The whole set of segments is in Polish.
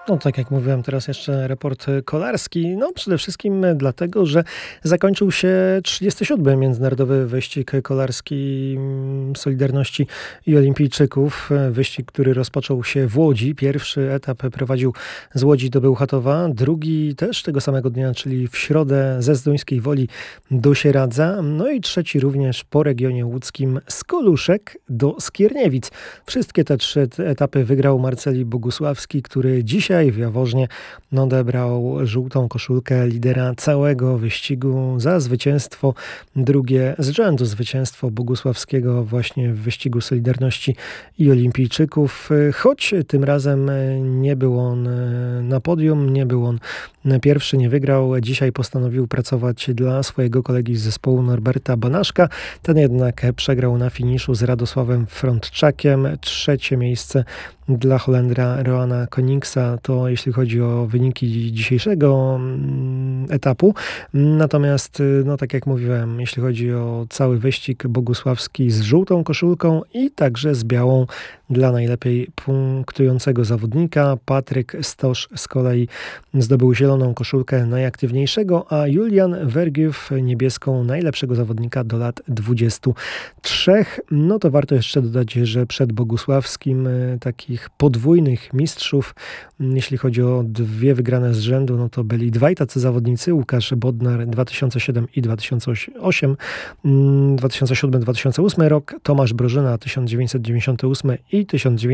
No tak jak mówiłem, teraz jeszcze raport kolarski. No przede wszystkim dlatego, że zakończył się 37. Międzynarodowy Wyścig Kolarski Solidarności i Olimpijczyków. Wyścig, który rozpoczął się w Łodzi. Pierwszy etap prowadził z Łodzi do Bełchatowa, drugi też tego samego dnia, czyli w środę ze Zduńskiej Woli do Sieradza. No i trzeci również po regionie łódzkim z Koluszek do Skierniewic. Wszystkie te trzy etapy wygrał Marceli Bogusławski, który dzisiaj w Jaworznie odebrał żółtą koszulkę lidera całego wyścigu za zwycięstwo, drugie z rzędu zwycięstwo Bogusławskiego właśnie w wyścigu Solidarności i Olimpijczyków, choć tym razem nie był on na podium, nie był on pierwszy, nie wygrał. Dzisiaj postanowił pracować dla swojego kolegi z zespołu Norberta Banaszka. Ten jednak przegrał na finiszu z Radosławem Frądczakiem. Trzecie miejsce dla Holendra Roana Koningsa to jeśli chodzi o wyniki dzisiejszego etapu. Natomiast, no tak jak mówiłem, jeśli chodzi o cały wyścig, Bogusławski z żółtą koszulką i także z białą dla najlepiej punktującego zawodnika. Patryk Stosz z kolei zdobył zieloną koszulkę najaktywniejszego, a Julian Vergiów niebieską najlepszego zawodnika do lat 23. No to warto jeszcze dodać, że przed Bogusławskim takich podwójnych mistrzów, jeśli chodzi o dwie wygrane z rzędu, no to byli dwaj tacy zawodnicy, Łukasz Bodnar 2007 i 2008, 2007-2008 rok, Tomasz Brożyna 1998 i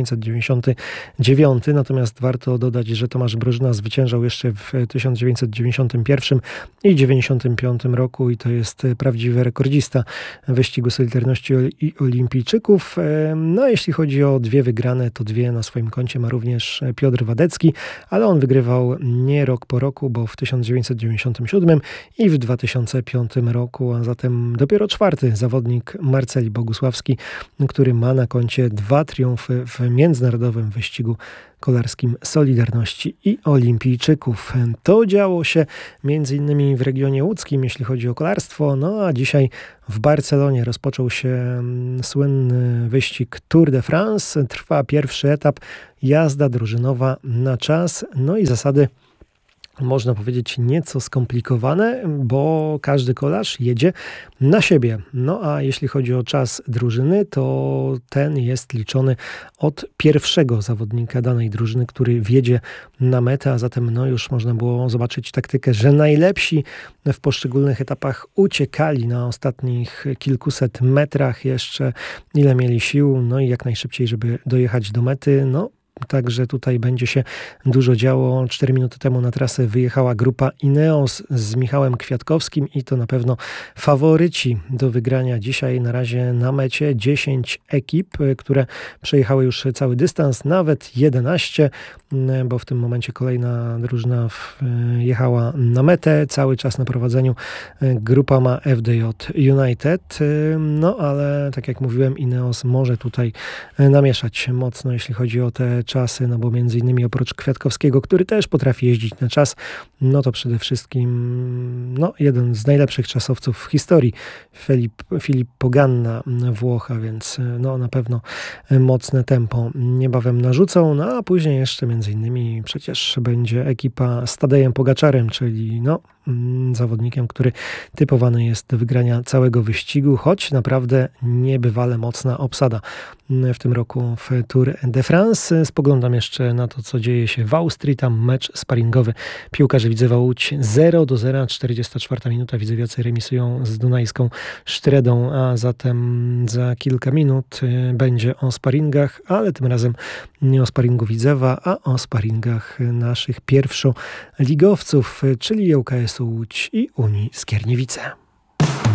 1999. Natomiast warto dodać, że Tomasz Brożyna zwyciężał jeszcze w 1991 i 1995 roku i to jest prawdziwy rekordzista wyścigu Solidarności i Olimpijczyków. No a jeśli chodzi o dwie wygrane, to dwie na swoim koncie ma również Piotr Wadecki, ale on wygrywał nie rok po roku, bo w 1997 i w 2005 roku, a zatem dopiero czwarty zawodnik Marceli Bogusławski, który ma na koncie dwa triumfy w międzynarodowym wyścigu kolarskim Solidarności i Olimpijczyków. To działo się m.in. w regionie łódzkim, jeśli chodzi o kolarstwo. No a dzisiaj w Barcelonie rozpoczął się słynny wyścig Tour de France. Trwa pierwszy etap, jazda drużynowa na czas. No i zasady, można powiedzieć, nieco skomplikowane, bo każdy kolarz jedzie na siebie. No a jeśli chodzi o czas drużyny, to ten jest liczony od pierwszego zawodnika danej drużyny, który wjedzie na metę, a zatem no już można było zobaczyć taktykę, że najlepsi w poszczególnych etapach uciekali na ostatnich kilkuset metrach jeszcze, ile mieli sił, no i jak najszybciej, żeby dojechać do mety. No także tutaj będzie się dużo działo. 4 minuty temu na trasę wyjechała grupa Ineos z Michałem Kwiatkowskim i to na pewno faworyci do wygrania dzisiaj. Na razie na mecie 10 ekip, które przejechały już cały dystans, nawet 11, bo w tym momencie kolejna drużyna jechała na metę. Cały czas na prowadzeniu grupa ma FDJ United, no ale tak jak mówiłem, Ineos może tutaj namieszać mocno, jeśli chodzi o te czasy, no bo między innymi oprócz Kwiatkowskiego, który też potrafi jeździć na czas, no to przede wszystkim no, jeden z najlepszych czasowców w historii, Filip Poganna, Włocha, więc no na pewno mocne tempo niebawem narzucą, no a później jeszcze między innymi przecież będzie ekipa z Tadejem Pogaczarem, czyli no zawodnikiem, który typowany jest do wygrania całego wyścigu, choć naprawdę niebywale mocna obsada w tym roku w Tour de France. Spoglądam jeszcze na to, co dzieje się w Austrii. Tam mecz sparingowy piłkarzy Widzewa Łódź 0-0, 44 minuta. Widzewiacy remisują z Dunajską Sztredą, a zatem za kilka minut będzie o sparingach, ale tym razem nie o sparingu Widzewa, a o sparingach naszych pierwszoligowców, czyli ŁKS Łódź i Unii Skierniewice.